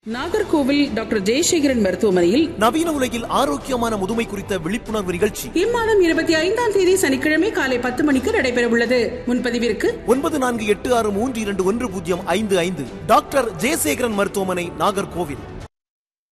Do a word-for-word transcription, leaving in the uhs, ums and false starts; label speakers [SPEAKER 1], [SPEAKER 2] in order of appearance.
[SPEAKER 1] Nagercoil doctor Jayasekaran மருத்துவமனையில்
[SPEAKER 2] நவீன உலகில் ஆரோக்கியமான முதுமை குறித்த விழிப்புணர்வு நிகழ்ச்சி
[SPEAKER 1] இம்மாதம் இருபத்தி ஐந்தாம் தேதி சனிக்கிழமை காலை பத்து மணிக்கு நடைபெற உள்ளது. முன்பதிவிற்கு
[SPEAKER 2] ஒன்பது நான்கு எட்டு ஆறு மூன்று இரண்டு ஒன்று பூஜ்ஜியம் ஐந்து ஐந்து டாக்டர் ஜெயசேகரன் மருத்துவமனை, நாகர்கோவில்.